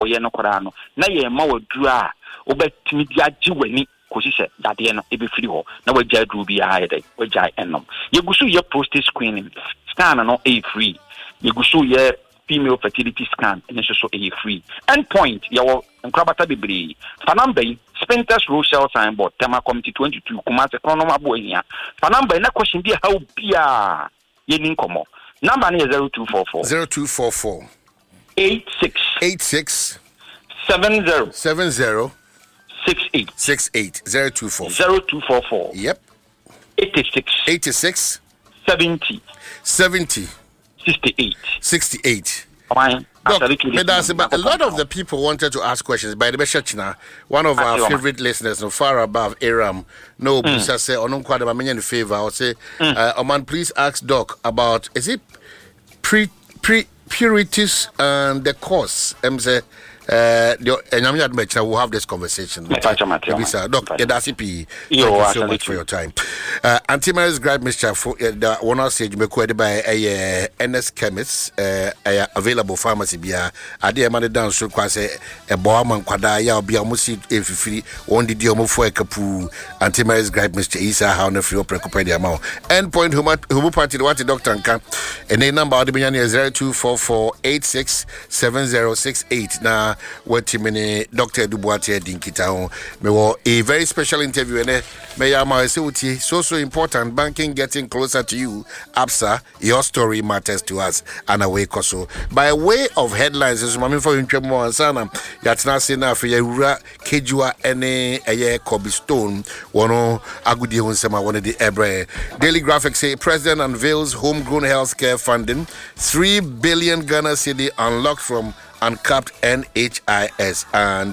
ye no kora no na ye ma waduru a obetimi di agi wani kosi se dade no e be firi ho na wagya duru bi a yede wagya enom ye gusu ye prostate screening scan no e free ye gusu ye female fertility scan and so a free endpoint your nkrabata bebre fanamba Spintex Rochelle signboard tema committee 22 kumase konoma bohia fanamba na question bi how bia ye nin komo number is 0244 86 70 68 0244 yep 86 70 68 Look, a lot of the people wanted to ask questions. By the way, one of our favorite listeners, no far above Aram, no, say, "Onum kwada mamenya in favor." I'll say, "Oman, please ask Doc about is it purities and the cause." Say, we'll have this conversation. Doc, thank you so much for your time. Anti-Mary's Gripe Mixture for the one stage made by a NS Chemist, available pharmacy. Bia, I dear money down so quite a boaman quada, ya be almost if free, one did you move for a capu. Anti-Mary's Gripe Mixture is a hound of your precopedia amount. Endpoint who party what the doctor can. And a number of the million is 0244 86 7068. Now, what many Dr. Dubois Dinkita me a very special interview and may I say so important banking getting closer to you. Absa, your story matters to us and away koso. By way of headlines, as mami for intremo and sana yatina sena for yura kejua ene aye Kobe Stone wono agudi unsema one the ebre. Daily Graphic say President unveils homegrown healthcare funding, 3 billion Ghana cedi unlocked from uncapped NHIS and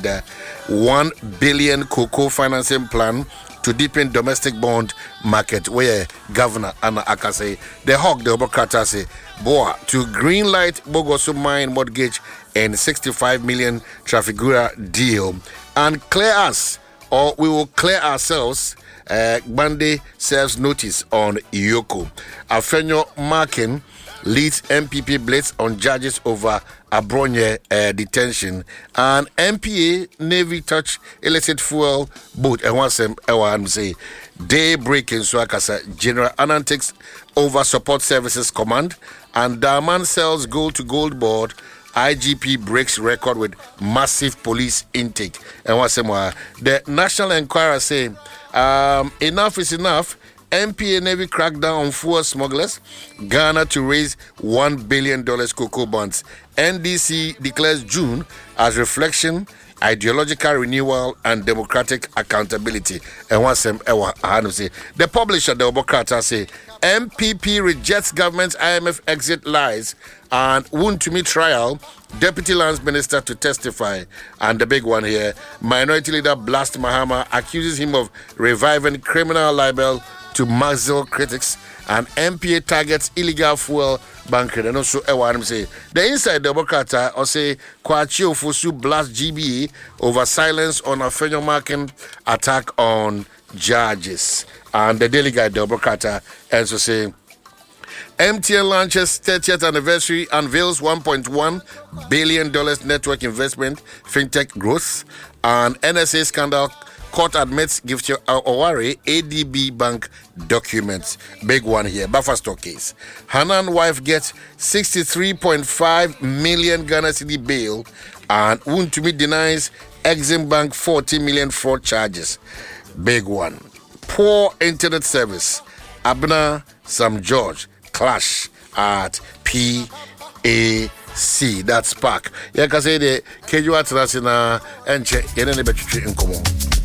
1 billion cocoa financing plan to deepen domestic bond market where Governor Anna Akase the hawk the Obokata say boa to green light Bogoso mine mortgage and 65 million Trafigura deal and clear us or we will clear ourselves. Bande serves notice on Yoko. Afenyo Markin leads MPP blitz on judges over Abronye detention and MPA Navy touch illicit fuel boat and once say daybreak in Swakasa General Annan takes over support services command and Daman sells gold to gold board. IGP breaks record with massive police intake and once the National Enquirer say enough is enough. MPA Navy crackdown on fuel smugglers. Ghana to raise $1 billion cocoa bonds. NDC declares June as reflection, ideological renewal, and democratic accountability. And once say the publisher, the Obokata, say MPP rejects government's IMF exit lies and Wontumi trial. Deputy Lands Minister to testify. And the big one here, Minority Leader Blast Mahama accuses him of reviving criminal libel to muzzle critics, and MPA targets illegal fuel banking. And also, say the inside the Bokata or say Kwachio Fosu blast GBA over silence on a Afenyo Markin attack on judges. And the Daily Guide, the Bokata, also say MTN launches 30th anniversary, unveils $1.1 billion network investment, fintech growth, and NSA scandal. Court admits gift Owari ADB bank documents. Big one here. Buffer stock case. Hanan wife gets 63.5 million Ghana cedi bail and Wontumi denies Exim Bank 40 million fraud charges. Big one. Poor internet service. Abner Sam George clash at PAC. That's Park. Yeah, can say the Keju Atrasina and check in any betri in common.